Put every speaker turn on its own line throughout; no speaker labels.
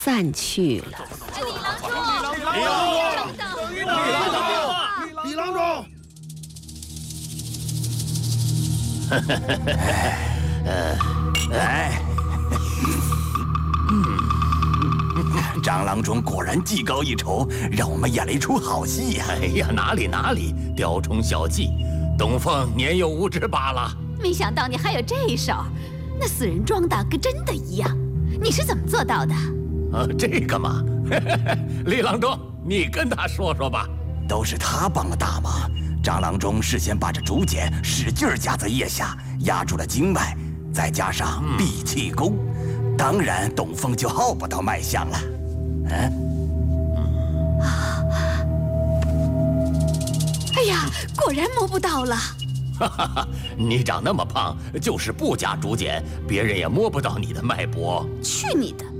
散去了。
李郎中！
张郎中果然技高一筹，让我们演了一出好戏呀！
哎呀，哪里，雕虫小技，董凤年幼无知罢了。
没想到你还有这一手，那死人装的跟真的一样，你是怎么做到的？
这个嘛，李郎中，你跟他说说吧。
都是他帮了大忙。张郎中事先把这竹简使劲夹在腋下，压住了经脉，再加上闭气功，当然董凤就耗不到脉象了。
哎呀，果然摸不到了。
你长那么胖，就是不加竹简，别人也摸不到你的脉搏。
去你的！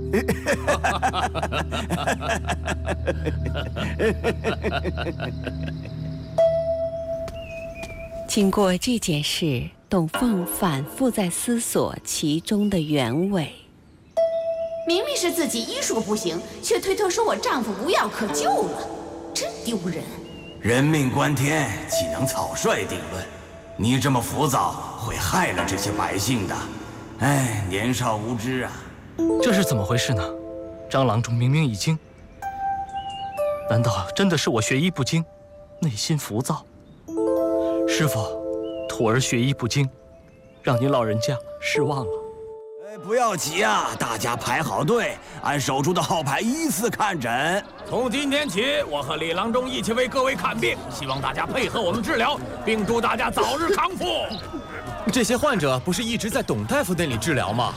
经过这件事，董凤反复在思索其中的原委。
明明是自己医术不行，却推脱说我丈夫无药可救了，真丢人。
人命关天，岂能草率定论？你这么浮躁，会害了这些百姓的。哎，年少无知啊！
这是怎么回事呢？张郎中明明已经……难道真的是我学医不精，内心浮躁？师傅，徒儿学医不精，让您老人家失望了。
不要急啊，大家排好队，按手中的号牌依次看诊。
从今天起，我和李郎中一起为各位看病，希望大家配合我们治疗，并祝大家早日康复。
这些患者不是一直在董大夫那里治疗吗？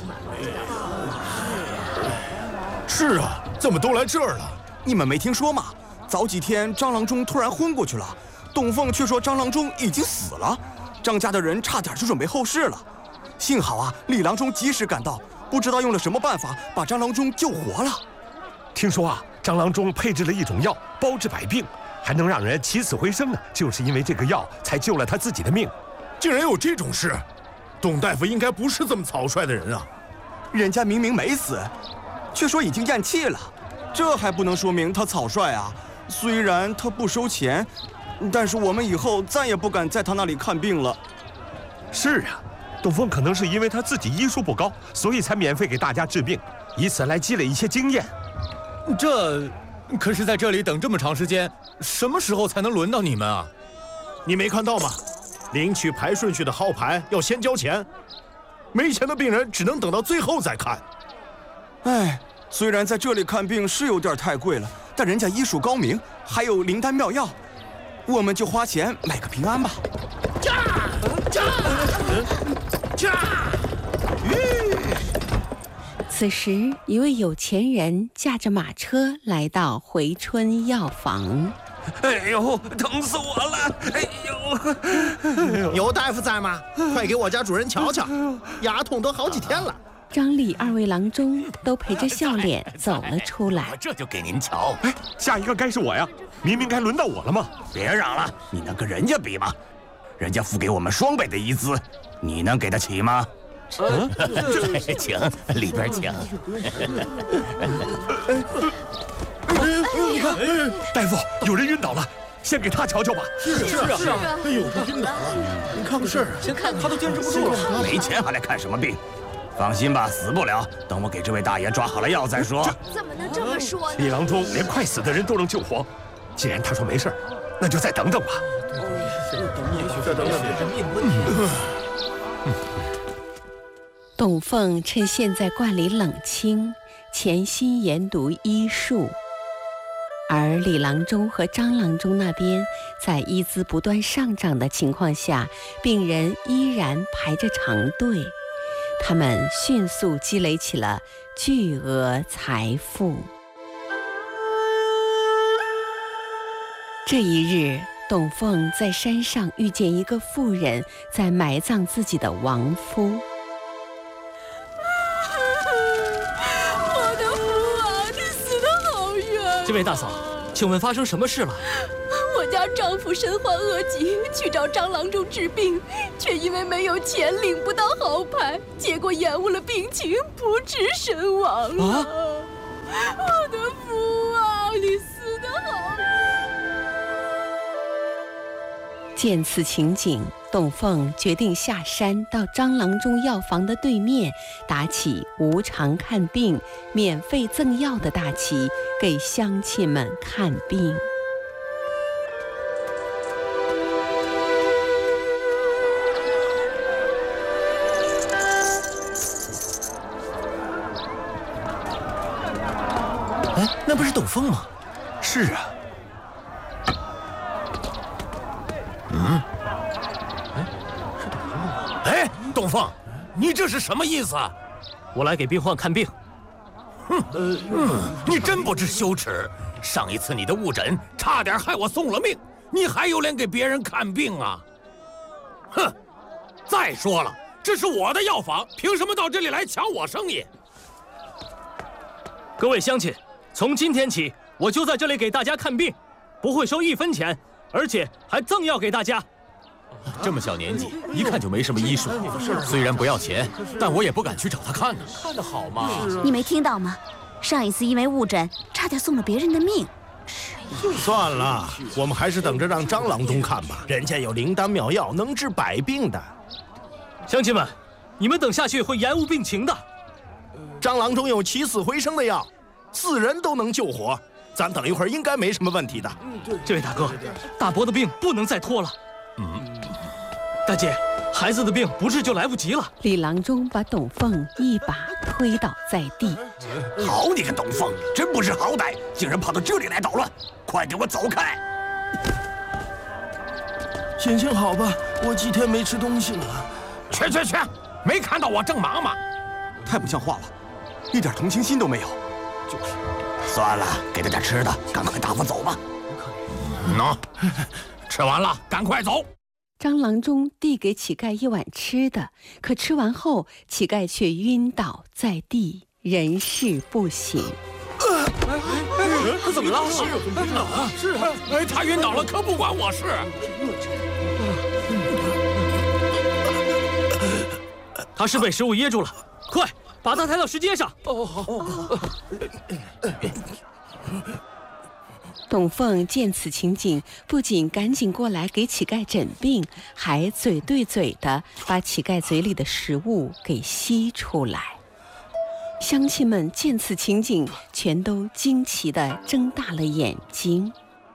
是啊，怎么都来这儿了？
你们没听说吗？早几天张郎中突然昏过去了，董凤却说张郎中已经死了，张家的人差点就准备后事了。幸好啊，李郎中及时赶到，不知道用了什么办法把张郎中救活了。
听说啊，张郎中配制了一种药，包治百病，还能让人起死回生呢。就是因为这个药，才救了他自己的命。
竟然有这种事，董大夫应该不是这么草率的人啊！
人家明明没死，却说已经咽气了，这还不能说明他草率啊？虽然他不收钱，但是我们以后再也不敢在他那里看病了。
是啊。董凤可能是因为他自己医术不高，所以才免费给大家治病，以此来积累一些经验。
可是在这里等这么长时间，什么时候才能轮到你们啊？
你没看到吗？领取排顺序的号牌要先交钱，没钱的病人只能等到最后再看。
哎，虽然在这里看病是有点太贵了，但人家医术高明，还有灵丹妙药，我们就花钱买个平安吧。
此时，一位有钱人驾着马车来到回春药房。
哎呦，疼死我了！哎呦，
有大夫在吗？快给我家主人瞧瞧，牙痛都好几天了。
张李二位郎中都陪着笑脸走了出来。
我这就给您瞧。
哎，下一个该是我呀！明明该轮到我了嘛！
别嚷了，你能跟人家比吗？人家付给我们双倍的医资，你能给得起吗？
请里边请。
你看，大夫，有人晕倒了，先给他瞧瞧吧。
是啊！哎呦，他晕倒了，你看个事儿啊！
先看，他都坚持不住了。
没钱还来看什么病？放心吧，死不了。等我给这位大爷抓好了药再说。
怎么能这么说呢？
李郎中连快死的人都能救活，既然他说没事，那就再等等吧。
再等等，命问题。
董凤趁现在观里冷清，潜心研读医术，而李郎中和张郎中那边在医资不断上涨的情况下，病人依然排着长队，他们迅速积累起了巨额财富。这一日，董凤在山上遇见一个妇人在埋葬自己的亡夫。
我的夫啊，你死得好冤！
这位大嫂，请问发生什么事了？
我家丈夫身患恶疾，去找张郎中治病，却因为没有钱领不到号牌，结果延误了病情，不治身亡啊！
见此情景，董凤决定下山到张郎中药房的对面，打起无偿看病、免费赠药的大旗，给乡亲们看病。
哎，那不是董凤吗？
是啊。
哎，董凤，你这是什么意思啊？
我来给病患看病。
你真不知羞耻！上一次你的误诊差点害我送了命，你还有脸给别人看病啊？哼！再说了，这是我的药房，凭什么到这里来抢我生意？
各位乡亲，从今天起，我就在这里给大家看病，不会收1分钱，而且还赠药给大家。
这么小年纪，一看就没什么医术。虽然不要钱，但我也不敢去找他看呢。
看得好吗？
你没听到吗？上一次因为误诊，差点送了别人的命。
算了，我们还是等着让张郎中看吧，人家有灵丹妙药，能治百病的。
乡亲们，你们等下去会延误病情的。
张郎中有起死回生的药，4人都能救活，咱等一会儿应该没什么问题的。
这位大哥，大伯的病不能再拖了。大姐，孩子的病不治就来不及了。
李郎中把董凤一把推倒在地。
好你个董凤，真不识好歹，竟然跑到这里来捣乱！快给我走开！
行行好吧，我几天没吃东西了。
去，没看到我正忙吗？
太不像话了，一点同情心都没有。
就是，算了，给他点吃的，赶快打发走吧。
喏，吃完了，赶快走。
张郎中递给乞丐一碗吃的，可吃完后，乞丐却晕倒在地，人事不省。
他怎么了？是啊，哎，他晕倒了，可不关我事。
他是被食物噎住了，快把他抬到石阶上。
董凤见此情景，不仅赶紧过来给乞丐诊病，还嘴对嘴的把乞丐嘴里的食物给吸出来。乡亲们见此情景，全都惊奇地睁大了眼睛。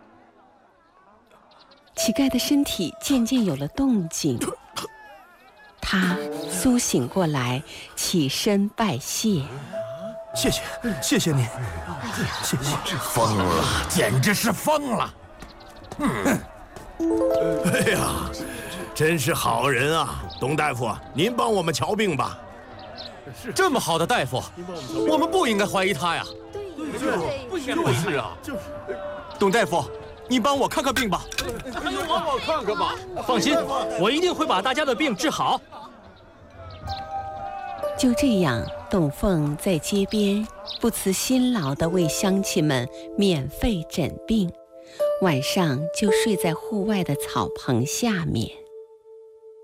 乞丐的身体渐渐有了动静，他苏醒过来，起身拜谢。
谢谢您，谢谢。
疯了，简直是疯了！
哎呀，真是好人啊，董大夫，您帮我们瞧病吧。
这么好的大夫，我们不应该怀疑他呀。
对，不应该怀疑他啊。
董大夫，你帮我看看病吧。
帮我看看吧。
放心，我一定会把大家的病治好。
就这样，董凤在街边不辞辛劳地为乡亲们免费诊病，晚上就睡在户外的草棚下面。